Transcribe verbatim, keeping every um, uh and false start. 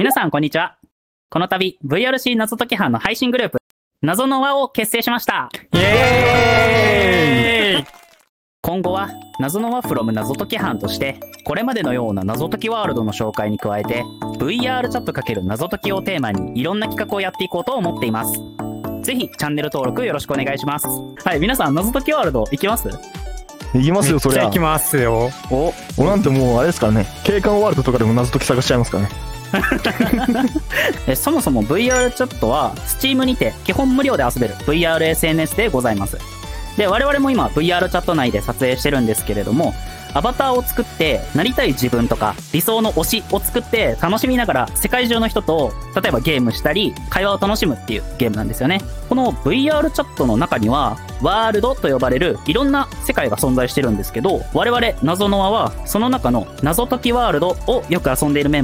皆さんこんにちは。この度 ブイアールシー 謎解き班の配信グループ謎の輪を結成しました。 イエーイ。 今後は謎の輪 from 謎解き班としてこれまでのような謎解きワールドの紹介に加えて ブイアール チャット×謎解きをテーマにいろんな企画をやっていこうと思っています。ぜひチャンネル登録よろしくお願いします。はい、皆さん謎解きワールド行きます？ 行きますよ、そりゃ。 行きますよ。 お、 俺なんてもうあれですからね、景観ワールドとかでも謎解き探しちゃいますからね。 えそもそも ブイアール チャットは Steam にて基本無料で遊べる ブイアールエスエヌエス でございます。で、我々も今 ブイアール チャット内で撮影してるんですけれども、アバターを作ってなりたい自分とか理想の推しを作って楽しみながら世界中の人と例えばゲームしたり会話を楽しむっていうゲームなんですよね。この ブイアール チャットの中にはワールドと呼ばれるいろんな世界が存在してるんですけど、我々謎の輪はその中の謎解きワールドをよく遊んでいるメンバー